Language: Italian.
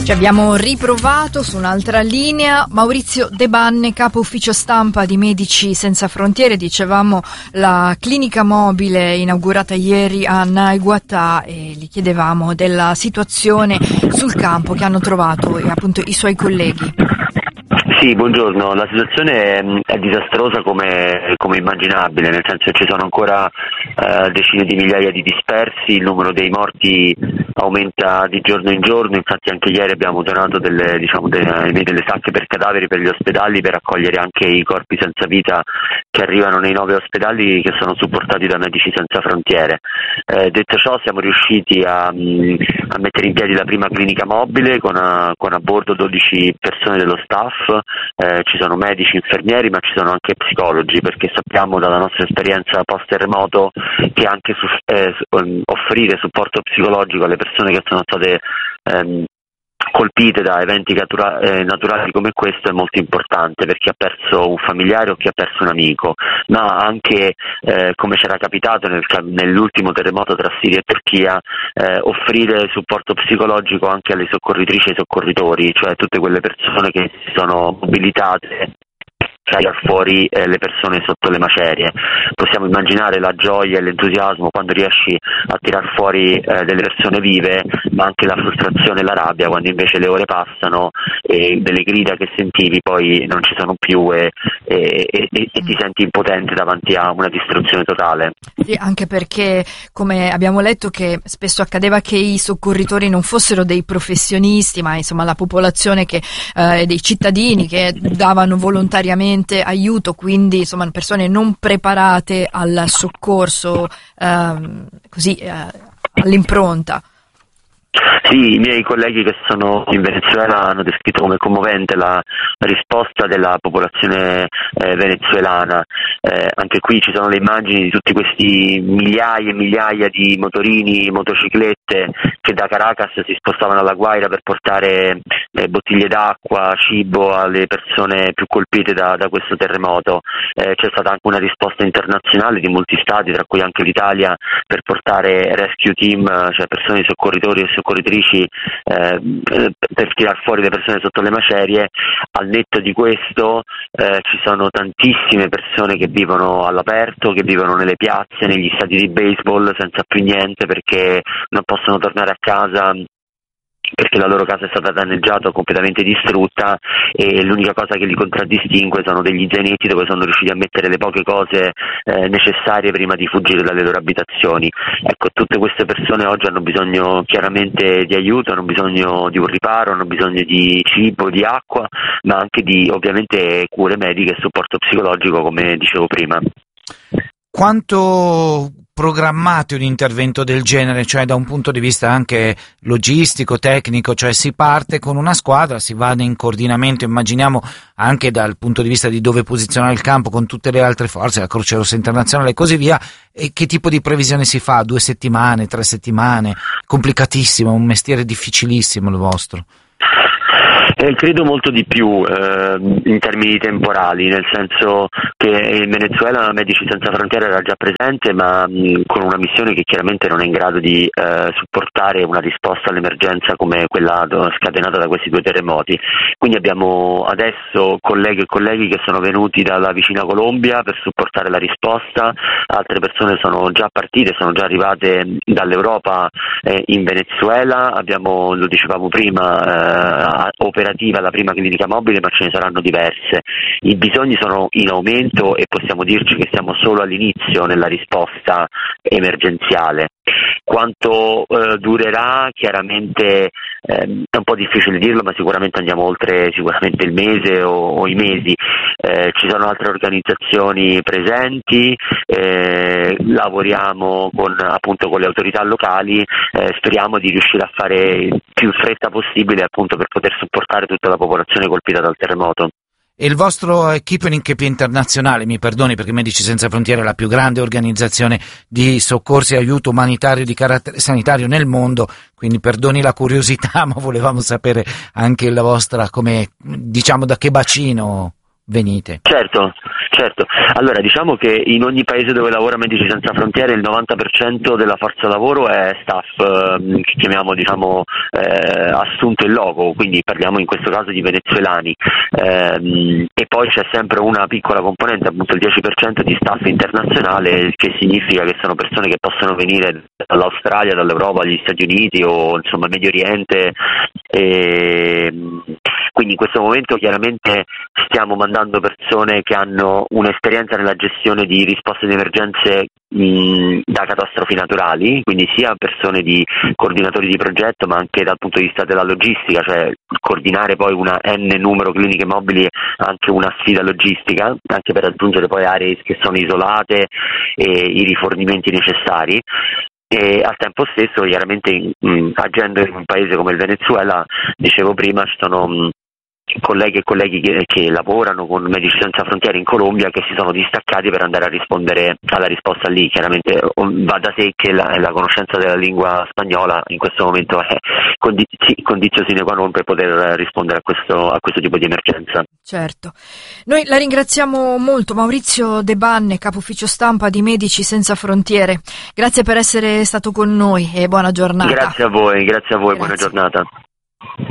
Ci abbiamo riprovato su un'altra linea. Maurizio De Banne, capo ufficio stampa di Medici Senza Frontiere. Dicevamo la clinica mobile inaugurata ieri a Naiguatá e gli chiedevamo della situazione sul campo che hanno trovato appunto i suoi colleghi. Sì, buongiorno. La situazione è disastrosa come immaginabile, nel senso che ci sono ancora decine di migliaia di dispersi, il numero dei morti aumenta di giorno in giorno, infatti anche ieri abbiamo donato delle sacche per cadaveri per gli ospedali per accogliere anche i corpi senza vita che arrivano nei 9 ospedali che sono supportati da Medici Senza Frontiere. Detto ciò, siamo riusciti a mettere in piedi la prima clinica mobile con a bordo 12 persone dello staff. Ci sono medici, infermieri, ma ci sono anche psicologi, perché sappiamo dalla nostra esperienza post-terremoto che anche offrire supporto psicologico alle persone che sono state colpite da eventi naturali come questo è molto importante, per chi ha perso un familiare o chi ha perso un amico, ma anche come c'era capitato nell'ultimo terremoto tra Siria e Turchia, offrire supporto psicologico anche alle soccorritrici e ai soccorritori, cioè tutte quelle persone che si sono mobilitate tirar fuori le persone sotto le macerie. Possiamo immaginare la gioia e l'entusiasmo quando riesci a tirar fuori delle persone vive, ma anche la frustrazione e la rabbia quando invece le ore passano e delle grida che sentivi poi non ci sono più e ti senti impotente davanti a una distruzione totale. Sì, anche perché, come abbiamo letto, che spesso accadeva che i soccorritori non fossero dei professionisti, ma insomma la popolazione dei cittadini che davano volontariamente aiuto, quindi insomma persone non preparate al soccorso all'impronta. Sì, i miei colleghi che sono in Venezuela hanno descritto come commovente la risposta della popolazione venezuelana. Anche qui ci sono le immagini di tutti questi migliaia e migliaia di motorini, motociclette che da Caracas si spostavano alla Guaira per portare bottiglie d'acqua, cibo alle persone più colpite da questo terremoto. C'è stata anche una risposta internazionale di molti stati, tra cui anche l'Italia, per portare rescue team, cioè persone soccorritori e soccorritrici per tirar fuori le persone sotto le macerie. Al netto di questo ci sono tantissime persone che vivono all'aperto, che vivono nelle piazze, negli stadi di baseball senza più niente perché non possono tornare a casa, perché la loro casa è stata danneggiata o completamente distrutta e l'unica cosa che li contraddistingue sono degli zainetti dove sono riusciti a mettere le poche cose necessarie prima di fuggire dalle loro abitazioni. Ecco, tutte queste persone oggi hanno bisogno chiaramente di aiuto, hanno bisogno di un riparo, hanno bisogno di cibo, di acqua, ma anche di ovviamente cure mediche e supporto psicologico, come dicevo prima. Quanto programmate un intervento del genere, cioè da un punto di vista anche logistico, tecnico, cioè si parte con una squadra, si va in coordinamento, immaginiamo anche dal punto di vista di dove posizionare il campo con tutte le altre forze, la Croce Rossa Internazionale e così via, e che tipo di previsione si fa? 2 settimane, 3 settimane? Complicatissimo, un mestiere difficilissimo il vostro. Credo molto di più in termini temporali, nel senso che in Venezuela Medici Senza Frontiere era già presente, ma con una missione che chiaramente non è in grado di supportare una risposta all'emergenza come quella scatenata da questi 2 terremoti. Quindi abbiamo adesso colleghe e colleghi che sono venuti dalla vicina Colombia per supportare la risposta, altre persone sono già partite, sono già arrivate dall'Europa in Venezuela. Abbiamo, lo dicevamo prima, operativa la prima clinica mobile, ma ce ne saranno diverse. I bisogni sono in aumento e possiamo dirci che siamo solo all'inizio nella risposta emergenziale. Quanto durerà chiaramente è un po' difficile dirlo, ma sicuramente andiamo oltre sicuramente il mese o i mesi. Ci sono altre organizzazioni presenti, lavoriamo con le autorità locali, speriamo di riuscire a fare più in fretta possibile appunto per poter supportare tutta la popolazione colpita dal terremoto. E il vostro equipe internazionale, mi perdoni perché Medici Senza Frontiere è la più grande organizzazione di soccorsi e aiuto umanitario di carattere sanitario nel mondo, quindi perdoni la curiosità, ma volevamo sapere anche la vostra, come diciamo, da che bacino venite. Certo, Certo, allora diciamo che in ogni paese dove lavora Medici Senza Frontiere il 90% della forza lavoro è staff, che chiamiamo assunto in loco, quindi parliamo in questo caso di venezuelani, e poi c'è sempre una piccola componente, appunto il 10% di staff internazionale, che significa che sono persone che possono venire dall'Australia, dall'Europa, dagli Stati Uniti o insomma Medio Oriente, quindi in questo momento chiaramente stiamo mandando persone che hanno un'esperienza nella gestione di risposte di emergenze da catastrofi naturali, quindi sia persone di coordinatori di progetto, ma anche dal punto di vista della logistica, cioè coordinare poi una n numero cliniche mobili è anche una sfida logistica, anche per raggiungere poi aree che sono isolate e i rifornimenti necessari. E al tempo stesso chiaramente agendo in un paese come il Venezuela, dicevo prima, ci sono colleghe e colleghi che lavorano con Medici Senza Frontiere in Colombia, che si sono distaccati per andare a rispondere alla risposta lì. Chiaramente va da sé che la conoscenza della lingua spagnola in questo momento è condizio sine qua non per poter rispondere a questo tipo di emergenza. Certo. Noi la ringraziamo molto, Maurizio De Banne, capo ufficio stampa di Medici Senza Frontiere. Grazie per essere stato con noi e buona giornata. Grazie a voi, buona giornata.